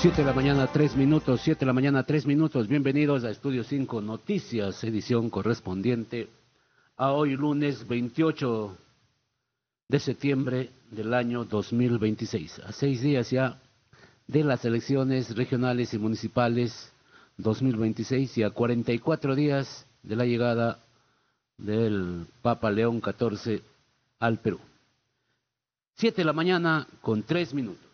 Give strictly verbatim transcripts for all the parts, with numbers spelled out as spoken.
siete de la mañana, tres minutos, siete de la mañana, tres minutos. Bienvenidos a Estudio cinco Noticias, edición correspondiente a hoy lunes veintiocho de septiembre del año dos mil veintiséis. A seis días ya de las elecciones regionales y municipales dos mil veintiséis y a cuarenta y cuatro días de la llegada del Papa León catorce al Perú. siete de la mañana con tres minutos.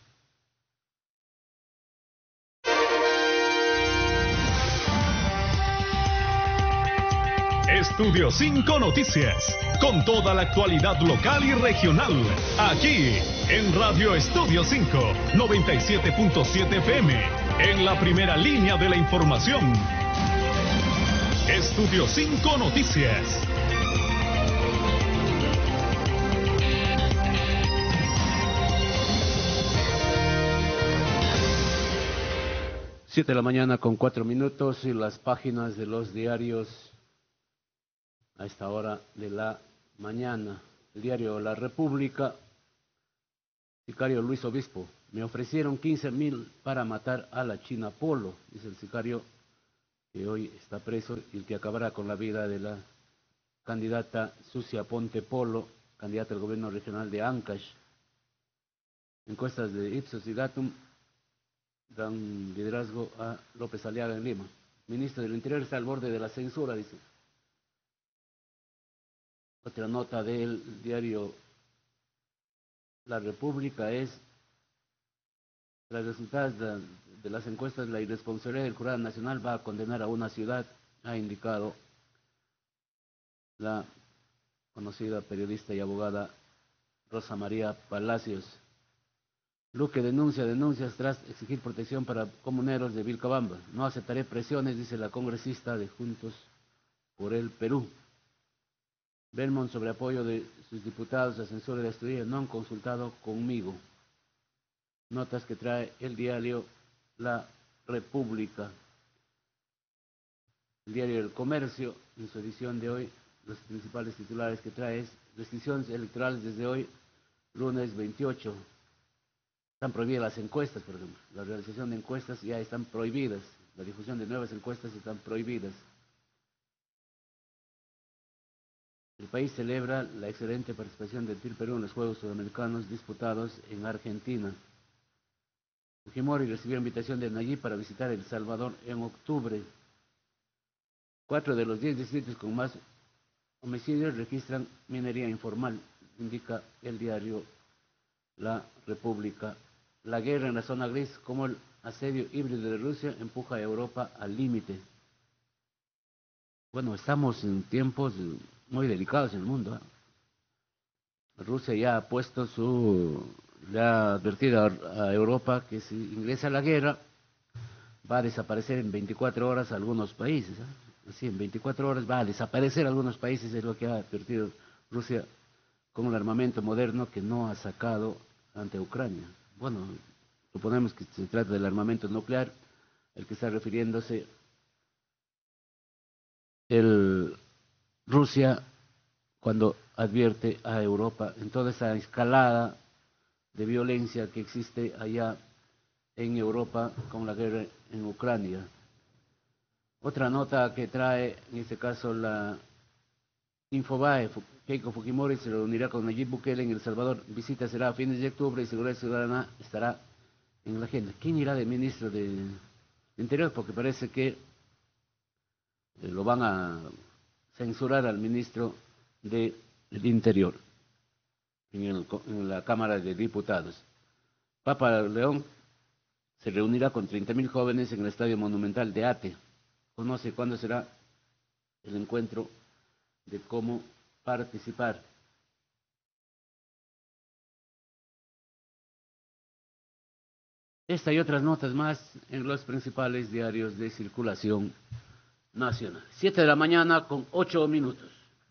Estudio cinco Noticias, con toda la actualidad local y regional, aquí en Radio Estudio cinco, noventa y siete punto siete F M, en la primera línea de la información. Estudio cinco Noticias. siete de la mañana con cuatro minutos y las páginas de los diarios a esta hora de la mañana. El diario La República, sicario Luis Obispo, me ofrecieron quince mil para matar a la China Polo, dice el sicario que hoy está preso y el que acabará con la vida de la candidata Sucia Ponte Polo, candidata al gobierno regional de Ancash. Encuestas de Ipsos y Datum dan liderazgo a López Aliaga en Lima. Ministro del Interior está al borde de la censura, dice. Otra nota del diario La República es los resultados de, de las encuestas. La irresponsabilidad del Jurado Nacional va a condenar a una ciudad, ha indicado la conocida periodista y abogada Rosa María Palacios. Luque denuncia denuncias tras exigir protección para comuneros de Vilcabamba. No aceptaré presiones, dice la congresista de Juntos por el Perú. Belmont sobre apoyo de sus diputados a censura de Asturias, no han consultado conmigo. Notas que trae el diario La República. El diario El Comercio, en su edición de hoy, los principales titulares que trae es restricciones electorales desde hoy, lunes veintiocho. Están prohibidas las encuestas, por ejemplo. La realización de encuestas ya están prohibidas. La difusión de nuevas encuestas están prohibidas. El país celebra la excelente participación del T I R Perú en los Juegos Sudamericanos disputados en Argentina. Fujimori recibió invitación de Nayib para visitar El Salvador en octubre. Cuatro de los diez distritos con más homicidios registran minería informal, indica el diario La República. La guerra en la zona gris, como el asedio híbrido de Rusia, empuja a Europa al límite. Bueno, estamos en tiempos muy delicados en el mundo, ¿eh? Rusia ya ha puesto su, le ha advertido a, a Europa que si ingresa a la guerra va a desaparecer en veinticuatro horas algunos países, ¿eh? Así, en veinticuatro horas va a desaparecer algunos países, es lo que ha advertido Rusia con el armamento moderno que no ha sacado ante Ucrania. Bueno, suponemos que se trata del armamento nuclear, el que está refiriéndose el Rusia cuando advierte a Europa en toda esa escalada de violencia que existe allá en Europa con la guerra en Ucrania. Otra nota que trae, en este caso, la Infobae, Keiko Fujimori se reunirá con Nayib Bukele en El Salvador. Visita será a fines de octubre y Seguridad Ciudadana estará en la agenda. ¿Quién irá de ministro de Interior? Porque parece que lo van a censurar al ministro del Interior en, el, en la Cámara de Diputados. Papa León se reunirá con treinta mil jóvenes en el Estadio Monumental de Ate. Conoce cuándo será el encuentro de cómo participar. Esta y otras notas más en los principales diarios de circulación nacional. Siete de la mañana con ocho minutos.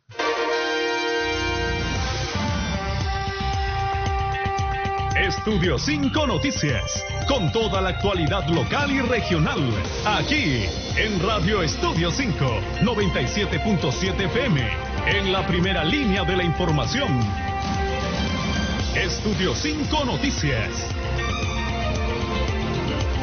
Estudio cinco Noticias, con toda la actualidad local y regional, aquí en Radio Estudio cinco, noventa y siete punto siete F M, en la primera línea de la información. Estudio cinco Noticias.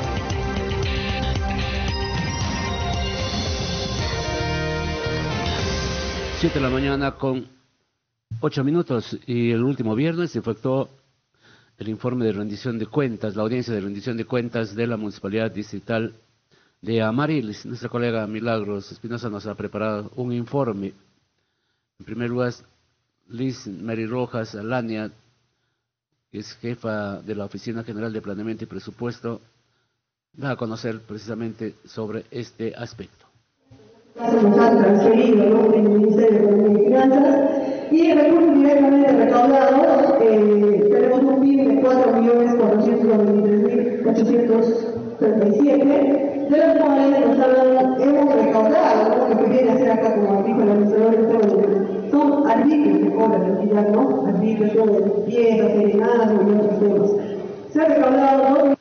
siete de la mañana con ocho minutos, y el último viernes se efectuó el informe de rendición de cuentas, la audiencia de rendición de cuentas de la Municipalidad Distrital de Amarilis. Nuestra colega Milagros Espinosa nos ha preparado un informe. En primer lugar, Liz Mary Rojas Alania, que es jefa de la Oficina General de Planeamiento y Presupuesto, va a conocer precisamente sobre este aspecto. Se nos han transferido, ¿no?, del Ministerio de Economía y Finanzas, y el recurso directamente recaudado, eh, tenemos un P I B de cuatro millones cuatrocientos noventa y tres mil ochocientos treinta y siete, de los cuales nos han, hemos recaudado, ¿no?, lo que viene a ser acá, como dijo el administrador, son arbitrios que cobran en realidad, ¿no?, arbitrios de piezas, serenadas y otros temas. Se ha recaudado, ¿no?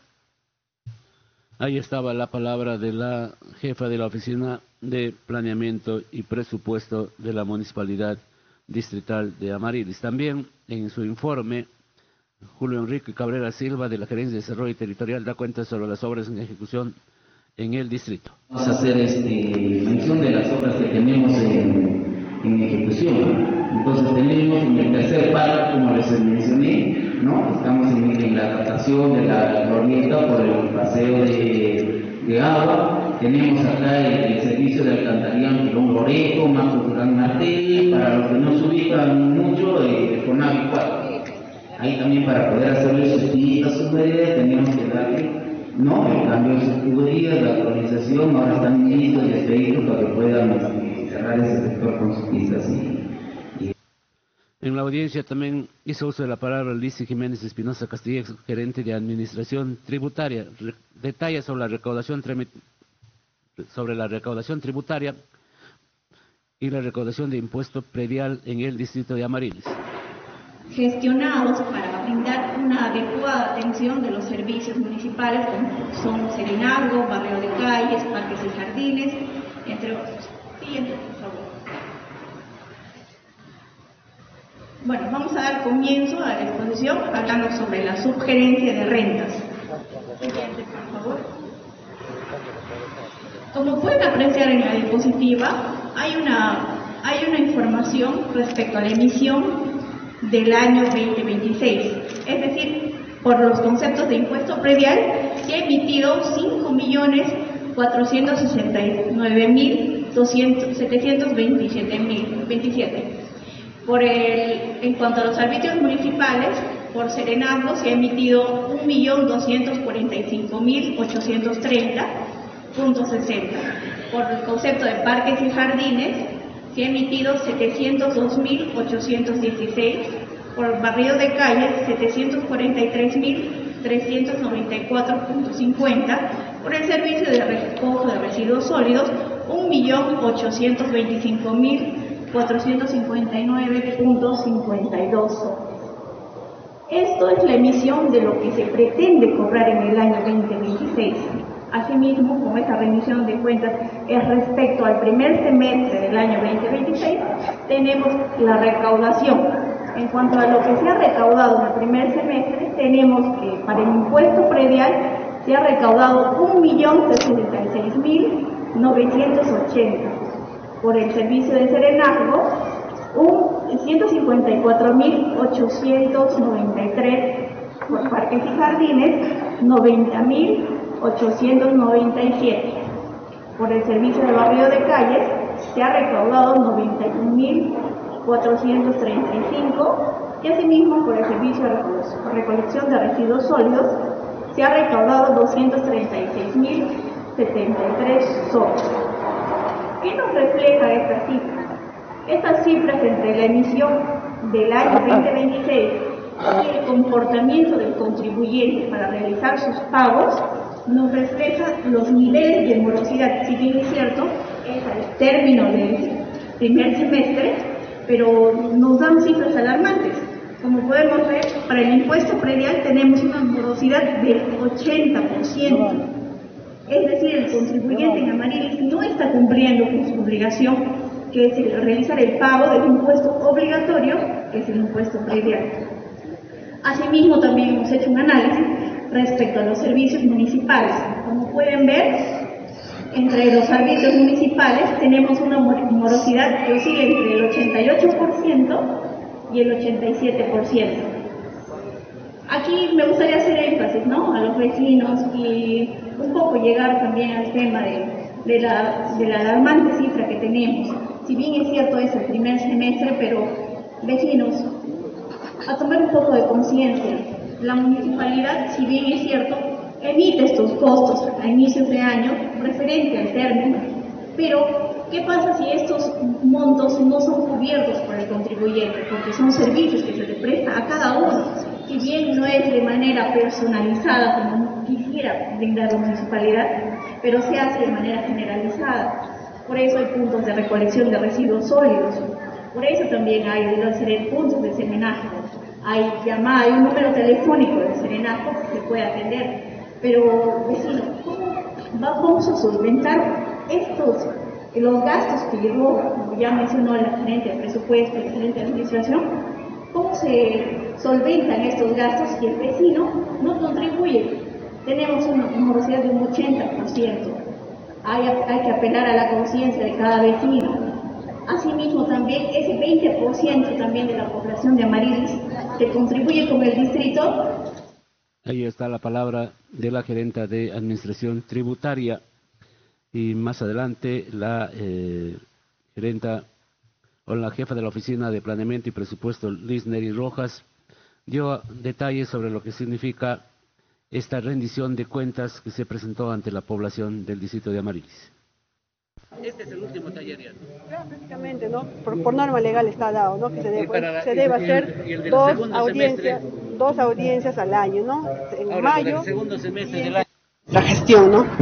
Ahí estaba la palabra de la jefa de la Oficina de Planeamiento y Presupuesto de la Municipalidad Distrital de Amarilis. También en su informe, Julio Enrique Cabrera Silva, de la Gerencia de Desarrollo Territorial, da cuenta sobre las obras en ejecución en el distrito. Vamos a hacer este, mención de las obras que tenemos en, en ejecución. Entonces tenemos en el tercer párrafo, como les mencioné, ¿no?, estamos en, en la captación de la glorieta por el paseo de, de agua. Tenemos acá el, el servicio de alcantarillado Quilón Loreto, Marco Durán Martel, para los que no se ubican mucho, eh, de Fonavi cuatro. Ahí también, para poder hacerle sus pistas, sus tuberías, tenemos que darle, ¿no?, el cambio de sus tuberías, la actualización. Ahora están listos y expeditos para que puedan este, cerrar ese sector con sus pistas. Y, En la audiencia también hizo uso de la palabra Lizy Jiménez Espinosa Castilla, gerente de Administración Tributaria. Re, detalla sobre la recaudación sobre la recaudación tributaria y la recaudación de impuesto predial en el distrito de Amarilis. Gestionados para brindar una adecuada atención de los servicios municipales, como son Serenazgo, Barrio de Calles, Parques y Jardines, entre otros. Siguiente, por favor. Bueno, vamos a dar comienzo a la exposición hablando sobre la subgerencia de rentas. Siguiente, por favor. Como pueden apreciar en la diapositiva, hay una, hay una información respecto a la emisión del año veinte veintiséis, es decir, por los conceptos de impuesto predial, se ha emitido cinco millones cuatrocientos sesenta y nueve mil setecientos veintisiete. Por el, en cuanto a los arbitrios municipales, por Serenazgo se ha emitido un millón doscientos cuarenta y cinco mil ochocientos treinta punto sesenta. Por el concepto de parques y jardines se ha emitido setecientos dos mil ochocientos dieciséis. Por barrio de calles setecientos cuarenta y tres mil trescientos noventa y cuatro punto cincuenta. Por el servicio de recojo de residuos sólidos un millón ochocientos veinticinco mil cuatrocientos cincuenta y nueve punto cincuenta y dos. Esto es la emisión de lo que se pretende cobrar en el año veinte veintiséis. Asimismo, como esta rendición de cuentas es respecto al primer semestre del año veinte veintiséis, tenemos la recaudación. En cuanto a lo que se ha recaudado en el primer semestre, tenemos que para el impuesto predial se ha recaudado un millón sesenta y seis mil novecientos ochenta. Por el servicio de Serenazgo, un ciento cincuenta y cuatro mil ochocientos noventa y tres. Por parques y jardines, noventa mil ochocientos noventa y siete. Por el servicio de barrio de calles, se ha recaudado noventa y un mil cuatrocientos treinta y cinco, y asimismo por el servicio de recolección de residuos sólidos, se ha recaudado doscientos treinta y seis mil setenta y tres soles. ¿Qué nos refleja esta cifra? Estas cifras entre la emisión del año veinte veintiséis y el comportamiento del contribuyente para realizar sus pagos nos refleja los niveles de morosidad. Si bien es cierto, es al término del primer semestre, pero nos dan cifras alarmantes. Como podemos ver, para el impuesto predial tenemos una morosidad del ochenta por ciento. Es decir, el contribuyente en Amarilis no está cumpliendo con su obligación, que es el realizar el pago del impuesto obligatorio, que es el impuesto predial. Asimismo, también hemos hecho un análisis respecto a los servicios municipales. Como pueden ver, entre los servicios municipales tenemos una morosidad que oscila entre el ochenta y ocho por ciento y el ochenta y siete por ciento. Aquí me gustaría hacer énfasis, ¿no?, a los vecinos y un poco llegar también al tema de, de, la, de la alarmante cifra que tenemos. Si bien es cierto es el primer semestre, pero vecinos, a tomar un poco de conciencia. La municipalidad, si bien es cierto, emite estos costos a inicios de año referente al término, pero ¿qué pasa si estos montos no son cubiertos por el contribuyente? Porque son servicios que se le presta a cada uno. Si bien no es de manera personalizada como quisiera brindar la municipalidad, pero se hace de manera generalizada. Por eso hay puntos de recolección de residuos sólidos, por eso también hay deben ser puntos de serenaje, hay llamada, hay un número telefónico de serenaje que se puede atender. Pero, vecino, ¿cómo vamos a solventar estos, los gastos que llevó, como ya mencionó la gerente de presupuesto, la gerente de administración? ¿Cómo se solventan estos gastos si el vecino no contribuye? Tenemos una morosidad de un ochenta por ciento. Hay, hay que apelar a la conciencia de cada vecino. Asimismo, también ese veinte por ciento también de la población de Amarilis que contribuye con el distrito. Ahí está la palabra de la gerenta de Administración Tributaria. Y más adelante la eh, gerenta o la jefa de la Oficina de Planeamiento y Presupuesto, Liz Neri Rojas, dio detalles sobre lo que significa esta rendición de cuentas que se presentó ante la población del distrito de Amarilis. Este es el último taller ya, ¿no? Claro, prácticamente, ¿no? Por, por norma legal está dado, ¿no? Que se debe, la, se debe el, hacer el, el dos audiencias, dos audiencias al año, ¿no? En Ahora, mayo. El segundo semestre del año. La gestión, ¿no?